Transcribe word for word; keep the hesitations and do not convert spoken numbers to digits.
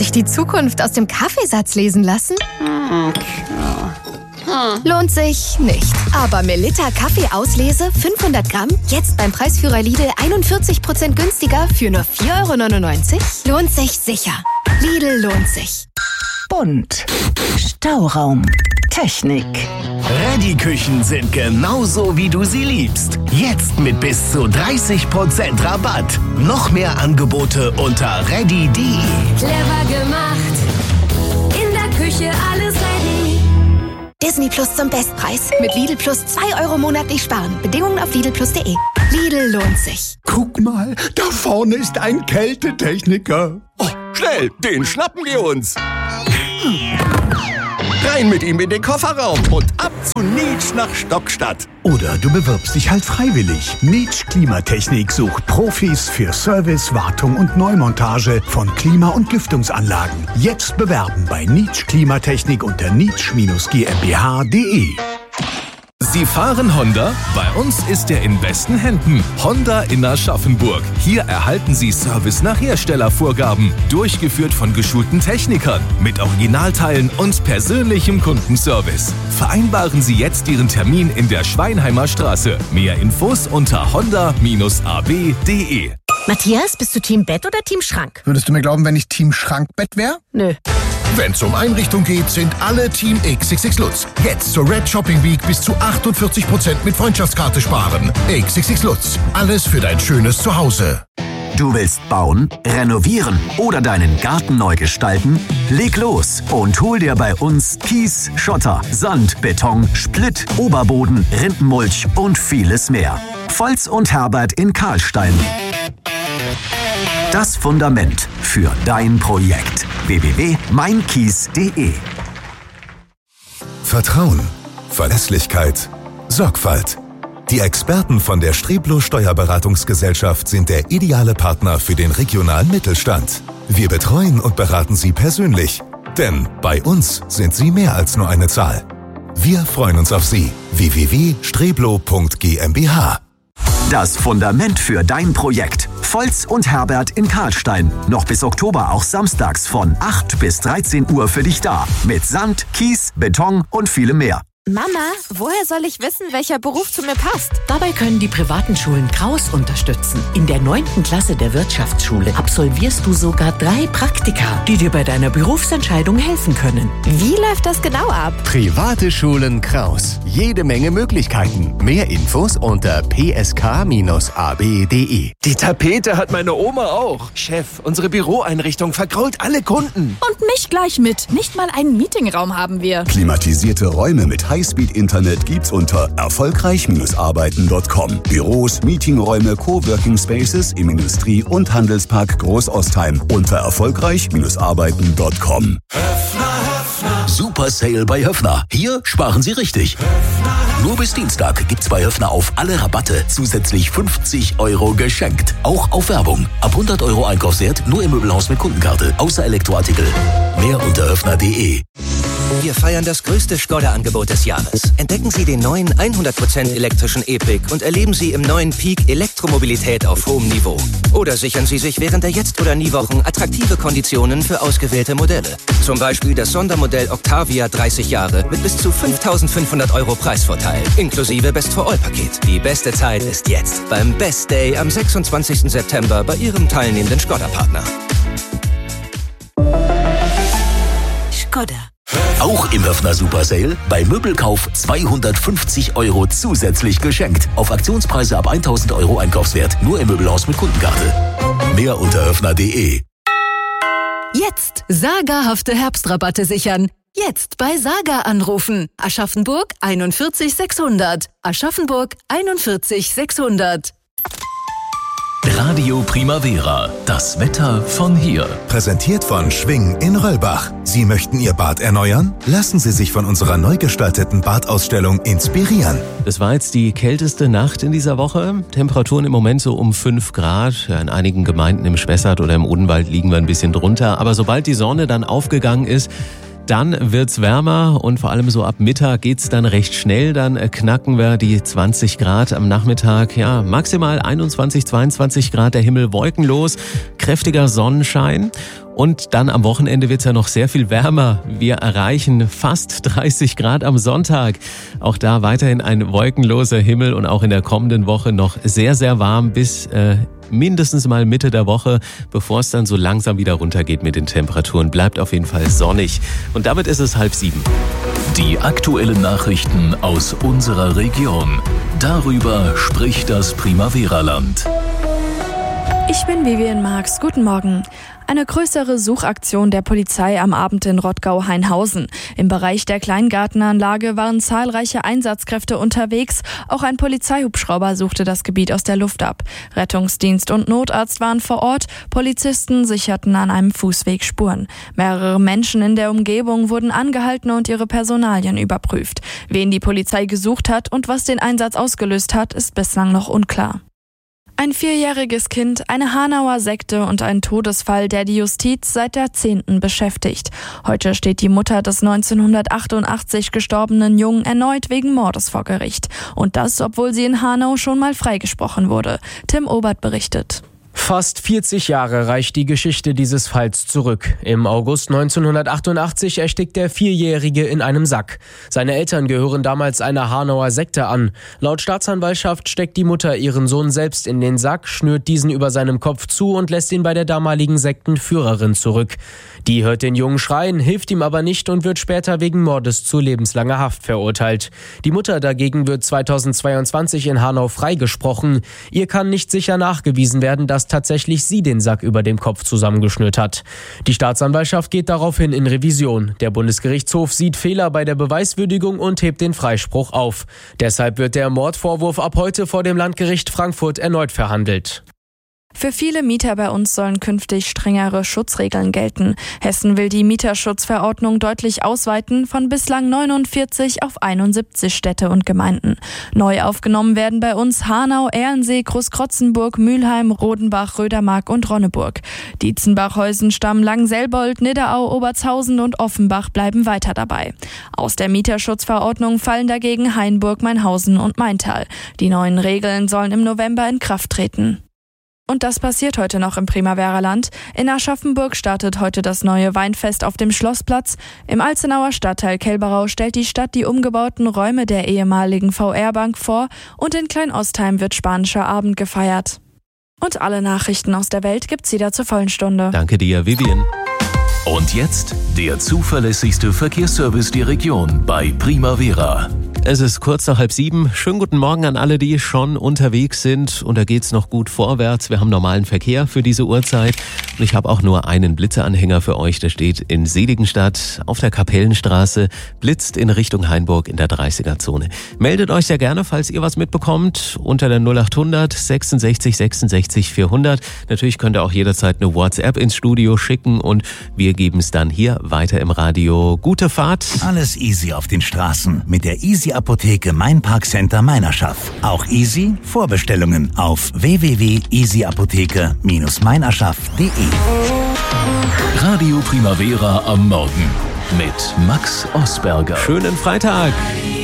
sich die Zukunft aus dem Kaffeesatz lesen lassen? Lohnt sich nicht. Aber Melitta Kaffeeauslese fünfhundert Gramm, jetzt beim Preisführer Lidl einundvierzig Prozent günstiger für nur vier Euro neunundneunzig? Lohnt sich sicher. Lidl lohnt sich. Bunt. Stauraum. Technik. Reddy-Küchen sind genauso, wie du sie liebst. Jetzt mit bis zu dreißig Prozent Rabatt. Noch mehr Angebote unter reddy punkt de. Clever gemacht. In der Küche alles ready. Disney Plus zum Bestpreis. Mit Lidl Plus zwei Euro monatlich sparen. Bedingungen auf lidl plus punkt de. Lidl lohnt sich. Guck mal, da vorne ist ein Kältetechniker. Oh, schnell, den schnappen wir uns. Rein mit ihm in den Kofferraum und ab zu Nietsch nach Stockstadt. Oder du bewirbst dich halt freiwillig. Nietsch Klimatechnik sucht Profis für Service, Wartung und Neumontage von Klima- und Lüftungsanlagen. Jetzt bewerben bei Nietsch Klimatechnik unter nietsch G m b h punkt de. Sie fahren Honda? Bei uns ist er in besten Händen. Honda in Aschaffenburg. Hier erhalten Sie Service nach Herstellervorgaben. Durchgeführt von geschulten Technikern. Mit Originalteilen und persönlichem Kundenservice. Vereinbaren Sie jetzt Ihren Termin in der Schweinheimer Straße. Mehr Infos unter honda Bindestrich a b punkt de. Matthias, bist du Team Bett oder Team Schrank? Würdest du mir glauben, wenn ich Team Schrankbett wäre? Nö. Wenn's um Einrichtung geht, sind alle Team X X X Lutz. Jetzt zur Red Shopping Week bis zu achtundvierzig Prozent mit Freundschaftskarte sparen. X X X Lutz. Alles für dein schönes Zuhause. Du willst bauen, renovieren oder deinen Garten neu gestalten? Leg los und hol dir bei uns Kies, Schotter, Sand, Beton, Splitt, Oberboden, Rindenmulch und vieles mehr. Volz und Herbert in Karlstein. Das Fundament für dein Projekt. w w w punkt mein kies punkt de. Vertrauen, Verlässlichkeit, Sorgfalt. Die Experten von der Streblo Steuerberatungsgesellschaft sind der ideale Partner für den regionalen Mittelstand. Wir betreuen und beraten Sie persönlich, denn bei uns sind Sie mehr als nur eine Zahl. Wir freuen uns auf Sie. w w w punkt streblo punkt g m b h. Das Fundament für dein Projekt. Volz und Herbert in Karlstein. Noch bis Oktober auch samstags von acht bis dreizehn Uhr für dich da. Mit Sand, Kies, Beton und vielem mehr. Mama, woher soll ich wissen, welcher Beruf zu mir passt? Dabei können die privaten Schulen Kraus unterstützen. In der neunten Klasse der Wirtschaftsschule absolvierst du sogar drei Praktika, die dir bei deiner Berufsentscheidung helfen können. Wie läuft das genau ab? Private Schulen Kraus. Jede Menge Möglichkeiten. Mehr Infos unter p s k Bindestrich a b punkt de. Die Tapete hat meine Oma auch. Chef, unsere Büroeinrichtung vergrault alle Kunden. Und mich gleich mit. Nicht mal einen Meetingraum haben wir. Klimatisierte Räume mit Highspeed-Internet gibt's unter erfolgreich arbeiten punkt com. Büros, Meetingräume, Coworking Spaces im Industrie- und Handelspark Großostheim unter erfolgreich arbeiten punkt com. Super Sale bei Höffner. Hier sparen Sie richtig. Nur bis Dienstag gibt's bei Höffner auf alle Rabatte zusätzlich fünfzig Euro geschenkt. Auch auf Werbung. Ab hundert Euro Einkaufswert nur im Möbelhaus mit Kundenkarte. Außer Elektroartikel. Mehr unter höffner punkt de. Wir feiern das größte Skoda-Angebot des Jahres. Entdecken Sie den neuen hundert Prozent elektrischen E-Pick und erleben Sie im neuen Peak Elektromobilität auf hohem Niveau. Oder sichern Sie sich während der Jetzt- oder Nie-Wochen attraktive Konditionen für ausgewählte Modelle. Zum Beispiel das Sondermodell Octavia dreißig Jahre mit bis zu fünftausendfünfhundert Euro Preisvorteil. Inklusive Best-for-All-Paket. Die beste Zeit ist jetzt beim Best Day am sechsundzwanzigsten September bei Ihrem teilnehmenden Skoda-Partner. Skoda. Auch im Höffner Super Sale bei Möbelkauf zweihundertfünfzig Euro zusätzlich geschenkt. Auf Aktionspreise ab tausend Euro Einkaufswert. Nur im Möbelhaus mit Kundenkarte. Mehr unter höffner punkt de. Jetzt sagerhafte Herbstrabatte sichern. Jetzt bei Saga anrufen. Aschaffenburg einundvierzig sechshundert. Aschaffenburg einundvierzig sechshundert. Radio Primavera. Das Wetter von hier. Präsentiert von Schwing in Röllbach. Sie möchten Ihr Bad erneuern? Lassen Sie sich von unserer neu gestalteten Badausstellung inspirieren. Das war jetzt die kälteste Nacht in dieser Woche. Temperaturen im Moment so um fünf Grad. Ja, in einigen Gemeinden im Spessart oder im Odenwald liegen wir ein bisschen drunter. Aber sobald die Sonne dann aufgegangen ist, dann wird's wärmer und vor allem so ab Mittag geht's dann recht schnell. Dann knacken wir die zwanzig Grad am Nachmittag. Ja, maximal einundzwanzig, zweiundzwanzig Grad, der Himmel wolkenlos, kräftiger Sonnenschein. Und dann am Wochenende wird es ja noch sehr viel wärmer. Wir erreichen fast dreißig Grad am Sonntag. Auch da weiterhin ein wolkenloser Himmel und auch in der kommenden Woche noch sehr, sehr warm bis äh, mindestens mal Mitte der Woche, bevor es dann so langsam wieder runtergeht mit den Temperaturen. Bleibt auf jeden Fall sonnig. Und damit ist es halb sieben. Die aktuellen Nachrichten aus unserer Region. Darüber spricht das Primavera-Land. Ich bin Vivian Marx. Guten Morgen. Eine größere Suchaktion der Polizei am Abend in Rottgau-Hainhausen. Im Bereich der Kleingartenanlage waren zahlreiche Einsatzkräfte unterwegs. Auch ein Polizeihubschrauber suchte das Gebiet aus der Luft ab. Rettungsdienst und Notarzt waren vor Ort. Polizisten sicherten an einem Fußweg Spuren. Mehrere Menschen in der Umgebung wurden angehalten und ihre Personalien überprüft. Wen die Polizei gesucht hat und was den Einsatz ausgelöst hat, ist bislang noch unklar. Ein vierjähriges Kind, eine Hanauer Sekte und ein Todesfall, der die Justiz seit Jahrzehnten beschäftigt. Heute steht die Mutter des neunzehnhundertachtundachtzig gestorbenen Jungen erneut wegen Mordes vor Gericht. Und das, obwohl sie in Hanau schon mal freigesprochen wurde. Tim Obert berichtet. Fast vierzig Jahre reicht die Geschichte dieses Falls zurück. Im August neunzehnhundertachtundachtzig erstickt der Vierjährige in einem Sack. Seine Eltern gehören damals einer Hanauer Sekte an. Laut Staatsanwaltschaft steckt die Mutter ihren Sohn selbst in den Sack, schnürt diesen über seinem Kopf zu und lässt ihn bei der damaligen Sektenführerin zurück. Die hört den Jungen schreien, hilft ihm aber nicht und wird später wegen Mordes zu lebenslanger Haft verurteilt. Die Mutter dagegen wird zweitausendzweiundzwanzig in Hanau freigesprochen. Ihr kann nicht sicher nachgewiesen werden, dass tatsächlich sie den Sack über dem Kopf zusammengeschnürt hat. Die Staatsanwaltschaft geht daraufhin in Revision. Der Bundesgerichtshof sieht Fehler bei der Beweiswürdigung und hebt den Freispruch auf. Deshalb wird der Mordvorwurf ab heute vor dem Landgericht Frankfurt erneut verhandelt. Für viele Mieter bei uns sollen künftig strengere Schutzregeln gelten. Hessen will die Mieterschutzverordnung deutlich ausweiten, von bislang neunundvierzig auf einundsiebzig Städte und Gemeinden. Neu aufgenommen werden bei uns Hanau, Erlensee, Großkrotzenburg, Mülheim, Rodenbach, Rödermark und Ronneburg. Dietzenbach, Heusenstamm, Langselbold, Nidderau, Obertshausen und Offenbach bleiben weiter dabei. Aus der Mieterschutzverordnung fallen dagegen Hainburg, Mainhausen und Maintal. Die neuen Regeln sollen im November in Kraft treten. Und das passiert heute noch im Primavera-Land. In Aschaffenburg startet heute das neue Weinfest auf dem Schlossplatz. Im Alzenauer Stadtteil Kelberau stellt die Stadt die umgebauten Räume der ehemaligen V R-Bank vor und in Kleinostheim wird spanischer Abend gefeiert. Und alle Nachrichten aus der Welt gibt's wieder zur vollen Stunde. Danke dir, Vivian. Und jetzt der zuverlässigste Verkehrsservice der Region bei Primavera. Es ist kurz nach halb sieben. Schönen guten Morgen an alle, die schon unterwegs sind. Und da geht's noch gut vorwärts. Wir haben normalen Verkehr für diese Uhrzeit. Und ich habe auch nur einen Blitzeanhänger für euch. Der steht in Seligenstadt auf der Kapellenstraße. Blitzt in Richtung Hainburg in der dreißiger-Zone. Meldet euch sehr gerne, falls ihr was mitbekommt. Unter der null achthundert sechsundsechzig sechsundsechzig vierhundert. Natürlich könnt ihr auch jederzeit eine WhatsApp ins Studio schicken. Und wir geben es dann hier weiter im Radio. Gute Fahrt. Alles easy auf den Straßen mit der Easy Apotheke Mein Parkcenter Meinerschaft. Auch easy Vorbestellungen auf w w w punkt easy apotheke Bindestrich meinerschaft punkt de. Radio Primavera am Morgen mit Max Osberger. Schönen Freitag.